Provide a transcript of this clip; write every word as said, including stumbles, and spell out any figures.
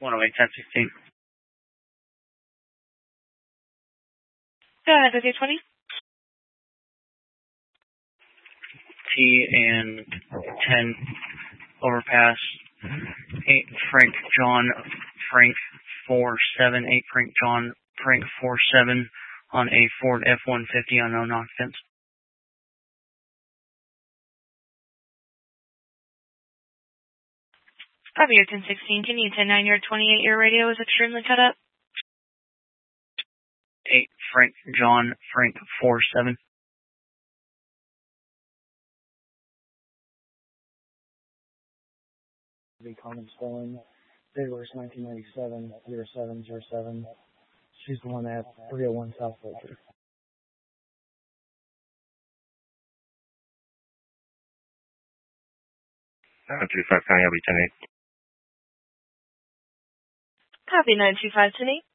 one oh eight, ten sixteen. Go ahead with your twenty. T and ten overpass. eight Frank John Frank four seven. eight Frank John Frank four seven on a Ford F one fifty unknown occupants. Copy your ten sixteen. Can you ten nine your twenty-eight? Your radio is extremely cut up. eight Frank John Frank four seven. The Carmen Spelling, February nineteen ninety-seven, zero seven zero seven. She's the one at three oh one South Fulcher. nine two five County, I'll be ten eight. Copy nine two five ten eight.